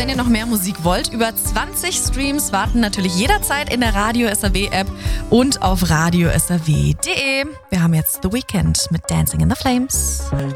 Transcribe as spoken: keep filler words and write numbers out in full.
wenn ihr noch mehr Musik wollt. Über zwanzig Streams warten natürlich jederzeit in der Radio S R W App und auf radio s r w punkt d e. Wir haben jetzt The Weeknd mit Dancing in the Flames.